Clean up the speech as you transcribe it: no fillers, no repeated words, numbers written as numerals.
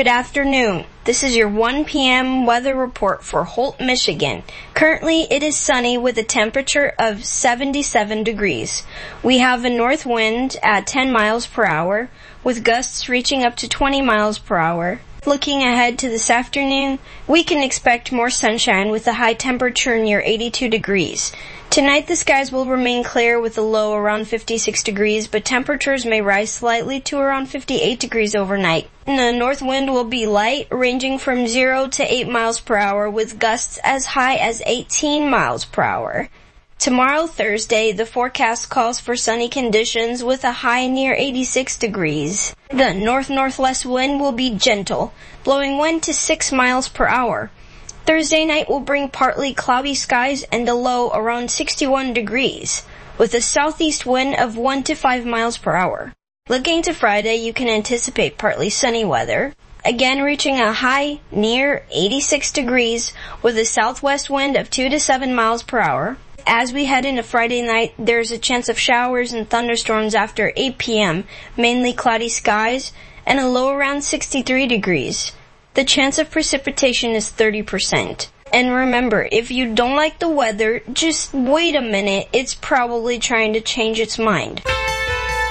Good afternoon. This is your 1 p.m. weather report for Holt, Michigan. Currently, it is sunny with a temperature of 77 degrees. We have a north wind at 10 miles per hour, with gusts reaching up to 20 miles per hour. Looking ahead to this afternoon, we can expect more sunshine with a high temperature near 82 degrees. Tonight, the skies will remain clear with a low around 56 degrees, but temperatures may rise slightly to around 58 degrees overnight. The north wind will be light, ranging from 0 to 8 miles per hour, with gusts as high as 18 miles per hour. Tomorrow, Thursday, the forecast calls for sunny conditions with a high near 86 degrees. The north-northwest wind will be gentle, blowing 1 to 6 miles per hour. Thursday night will bring partly cloudy skies and a low around 61 degrees, with a southeast wind of 1 to 5 miles per hour. Looking to Friday, you can anticipate partly sunny weather, again reaching a high near 86 degrees with a southwest wind of 2 to 7 miles per hour. As we head into Friday night, there's a chance of showers and thunderstorms after 8 p.m., mainly cloudy skies, and a low around 63 degrees. The chance of precipitation is 30%. And remember, if you don't like the weather, just wait a minute, it's probably trying to change its mind.